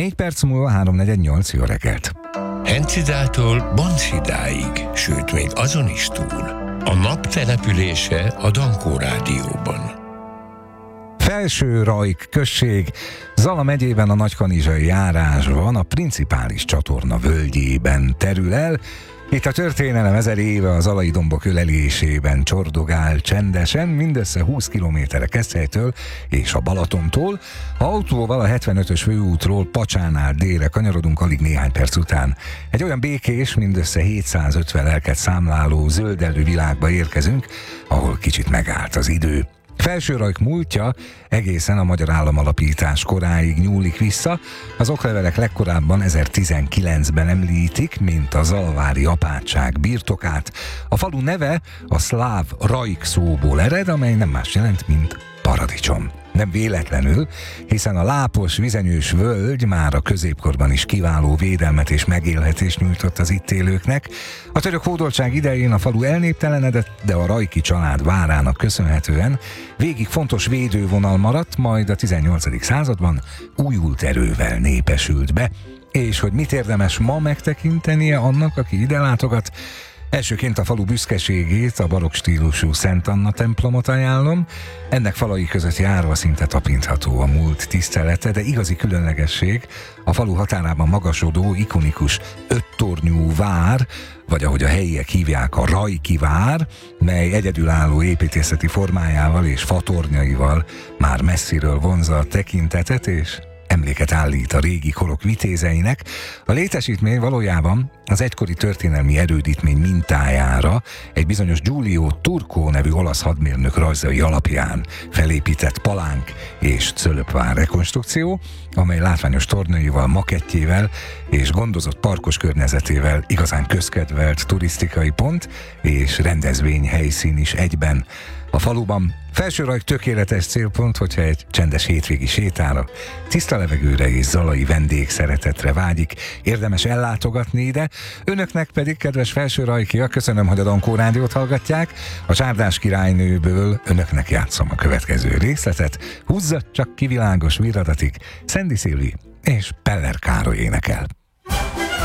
4 perc múlva 3:48, jó reggelt. Hencidától Bonsidáig, sőt még azon is túl. A nap települése a Dankó Rádióban. Felső-Rajk község, Zala megyében a Nagykanizsai járásban, a Principális csatorna völgyében terül el. Itt a történelem 1000 éve a zalai dombok ölelésében csordogál csendesen, mindössze 20 kilométerre Keszthelytől és a Balatontól. Ha autóval a 75-ös főútról Pacsánál délre kanyarodunk, alig néhány perc után egy olyan békés, mindössze 750 lelket számláló zöldelő világba érkezünk, ahol kicsit megállt az idő. Felső-Rajk múltja egészen a magyar államalapítás koráig nyúlik vissza. Az oklevelek legkorábban 1019-ben említik, mint a zalavári apátság birtokát. A falu neve a szláv Rajk szóból ered, amely nem más jelent, mint paradicsom. Nem véletlenül, hiszen a lápos, vizenyős völgy már a középkorban is kiváló védelmet és megélhetést nyújtott az itt élőknek. A török hódoltság idején a falu elnéptelenedett, de a Rajki család várának köszönhetően végig fontos védővonal maradt, majd a 18. században újult erővel népesült be. És hogy mit érdemes ma megtekintenie annak, aki ide látogat? Elsőként a falu büszkeségét, a barokk stílusú Szent Anna templomot ajánlom. Ennek falai között járva szinte tapintható a múlt tisztelete, de igazi különlegesség a falu határában magasodó, ikonikus 5 tornyú vár, vagy ahogy a helyiek hívják, a Rajki vár, mely egyedülálló építészeti formájával és fatornyaival már messziről vonzza a tekintetet, és emléket állít a régi korok vitézeinek. A létesítmény valójában az egykori történelmi erődítmény mintájára egy bizonyos Giulio Turco nevű olasz hadmérnök rajzai alapján felépített palánk és cölöpvár rekonstrukció, amely látványos tornyaival, makettjével és gondozott parkos környezetével igazán közkedvelt turisztikai pont és rendezvény helyszín is egyben. A faluban Felső-Rajk tökéletes célpont, hogyha egy csendes hétvégi sétára, tiszta levegőre és zalai vendégszeretetre vágyik, érdemes ellátogatni ide. Önöknek pedig, kedves felső-rajkiak, köszönöm, hogy a Dankó Rádiót hallgatják. A Csárdás királynőből önöknek játszom a következő részletet. Húzza csak ki világos virradatig, Szendi Szilvi és Peller Károly énekel.